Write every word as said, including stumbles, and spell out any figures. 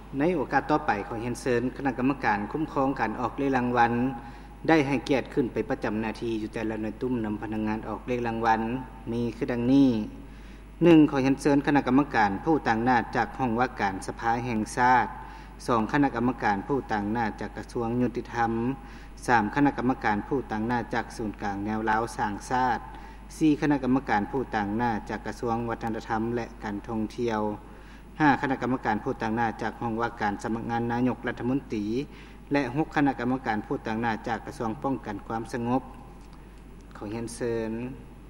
ในโอกาสต่อไปขอเรียนเชิญคณะกรรมการคุ้มครองการออกเลขรางวัลได้ให้เกียรติขึ้นไปประจำหน้าที่อยู่แต่ละหน่วยตุ้มนำพนักงานออกเลขรางวัลมีคือดังนี้ หนึ่ง ขอเรียนเชิญคณะกรรมการผู้ต่างหน้าจากห้องว่าการสภาแห่งชาติ สอง คณะกรรมการผู้ต่างหน้าจากกระทรวงยุติธรรม สาม คณะกรรมการผู้ต่างหน้าจากศูนย์กลางแนวล้าวสร้างชาติ สี่ คณะกรรมการผู้ต่างหน้าจากกระทรวงวัฒนธรรมและการท่องเที่ยว ห้า คณะกรรมการผู้ต่างหน้าจากห้องว่าการสำนักงานนายกรัฐมนตรีและ หก คณะกรรมการผู้ต่างหน้าจากกระทรวงป้องกันความสงบขอเรียนเชิญ